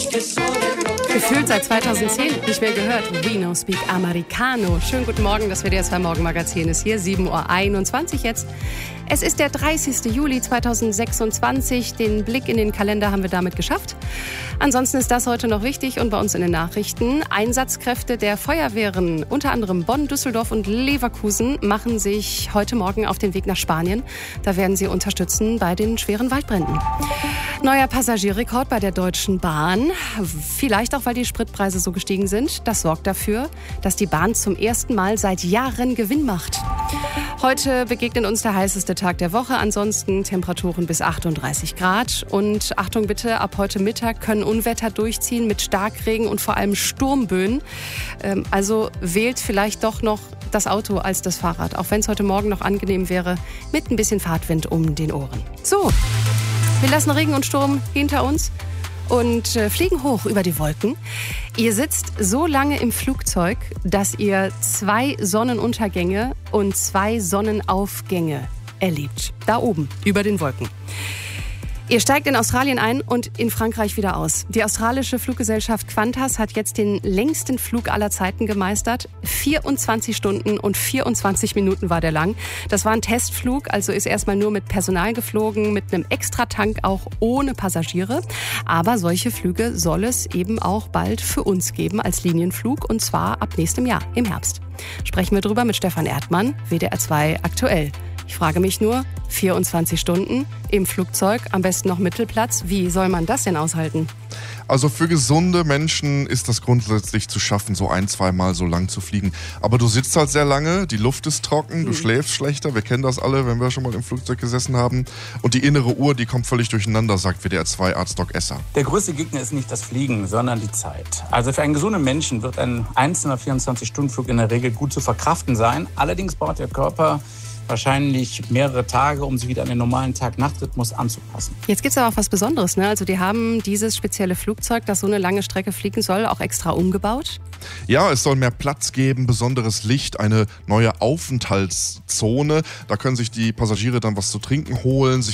Gefühlt seit 2010 nicht mehr gehört. We No Speak Americano. Schönen guten Morgen, das WDR 2 Morgenmagazin ist hier, 7:21 Uhr jetzt. Es ist der 30. Juli 2026. Den Blick in den Kalender haben wir damit geschafft. Ansonsten ist das heute noch wichtig und bei uns in den Nachrichten. Einsatzkräfte der Feuerwehren, unter anderem Bonn, Düsseldorf und Leverkusen, machen sich heute Morgen auf den Weg nach Spanien. Da werden sie unterstützen bei den schweren Waldbränden. Neuer Passagierrekord bei der Deutschen Bahn. Vielleicht auch, weil die Spritpreise so gestiegen sind. Das sorgt dafür, dass die Bahn zum ersten Mal seit Jahren Gewinn macht. Heute begegnet uns der heißeste Tag der Woche. Ansonsten Temperaturen bis 38 Grad. Und Achtung bitte, ab heute Mittag können Unwetter durchziehen mit Starkregen und vor allem Sturmböen. Also wählt vielleicht doch noch das Auto als das Fahrrad. Auch wenn es heute Morgen noch angenehm wäre, mit ein bisschen Fahrtwind um den Ohren. So, wir lassen Regen und Sturm hinter uns und fliegen hoch über die Wolken. Ihr sitzt so lange im Flugzeug, dass ihr 2 Sonnenuntergänge und 2 Sonnenaufgänge erlebt. Da oben, über den Wolken. Ihr steigt in Australien ein und in Frankreich wieder aus. Die australische Fluggesellschaft Qantas hat jetzt den längsten Flug aller Zeiten gemeistert. 24 Stunden und 24 Minuten war der lang. Das war ein Testflug, also ist erstmal nur mit Personal geflogen, mit einem Extratank auch ohne Passagiere. Aber solche Flüge soll es eben auch bald für uns geben als Linienflug, und zwar ab nächstem Jahr, im Herbst. Sprechen wir drüber mit Stefan Erdmann, WDR 2 aktuell. Ich frage mich nur, 24 Stunden im Flugzeug, am besten noch Mittelplatz. Wie soll man das denn aushalten? Also für gesunde Menschen ist das grundsätzlich zu schaffen, so 1-2 Mal so lang zu fliegen. Aber du sitzt halt sehr lange, die Luft ist trocken, du schläfst schlechter. Wir kennen das alle, wenn wir schon mal im Flugzeug gesessen haben. Und die innere Uhr, die kommt völlig durcheinander, sagt WDR 2 Arzt Doc Esser. Der größte Gegner ist nicht das Fliegen, sondern die Zeit. Also für einen gesunden Menschen wird ein einzelner 24-Stunden-Flug in der Regel gut zu verkraften sein. Allerdings braucht der Körper wahrscheinlich mehrere Tage, um sich wieder an den normalen Tag-Nacht-Rhythmus anzupassen. Jetzt gibt es aber auch was Besonderes, ne? Also die haben dieses spezielle Flugzeug, das so eine lange Strecke fliegen soll, auch extra umgebaut. Ja, es soll mehr Platz geben, besonderes Licht, eine neue Aufenthaltszone. Da können sich die Passagiere dann was zu trinken holen, sich